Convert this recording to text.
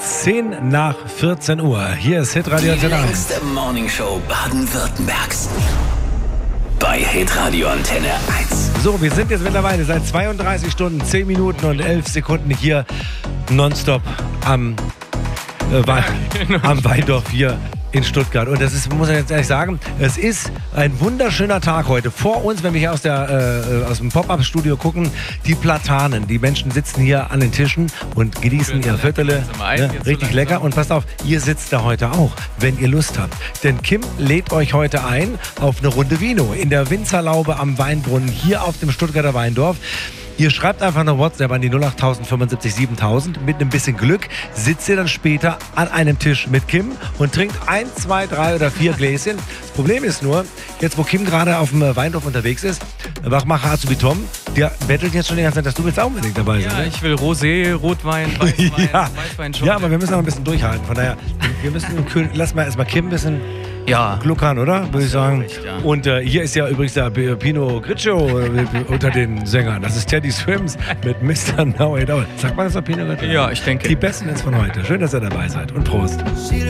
10 nach 14 Uhr. Hier ist Hitradio Antenne 1. Die längste Morningshow Baden-Württembergs. Bei Hitradio Antenne 1. So, wir sind jetzt mittlerweile seit 32 Stunden, 10 Minuten und 11 Sekunden hier nonstop am Weindorf hier in Stuttgart. Und das ist, muss ich jetzt ehrlich sagen, es ist ein wunderschöner Tag heute. Vor uns, wenn wir hier aus dem Pop-Up-Studio gucken, die Platanen. Die Menschen sitzen hier an den Tischen und genießen ihr Viertele. Ne, richtig lecker. Und passt auf, ihr sitzt da heute auch, wenn ihr Lust habt. Denn Kim lädt euch heute ein auf eine Runde Vino in der Winzerlaube am Weinbrunnen hier auf dem Stuttgarter Weindorf. Ihr schreibt einfach eine WhatsApp an die 08000 75 7000. Mit einem bisschen Glück sitzt ihr dann später an einem Tisch mit Kim und trinkt 1, 2, 3 oder 4 Gläschen. Das Problem ist nur, jetzt wo Kim gerade auf dem Weindorf unterwegs ist, Wachmacher Azubi Tom, der bettelt jetzt schon die ganze Zeit, dass du willst auch unbedingt dabei sein. Ja, ich will Rosé, Rotwein, Weißwein, Weißwein schon. Ja, aber wir müssen noch ein bisschen durchhalten. Von daher, wir müssen lass mal erstmal Kim ein bisschen gluckern, oder? Würde ich sagen. Recht, ja. Und hier ist ja übrigens der Pino Gritschow unter den Sängern. Das ist Teddy Swims mit Mr. Know It All. Sagt man das noch, Pino Gritschow? Ja, ich denke. Die Besten ist von heute. Schön, dass ihr dabei seid. Und Prost.